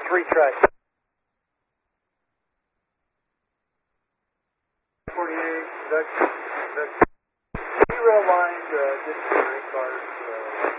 track. 48, that's zero line, just 3 cars.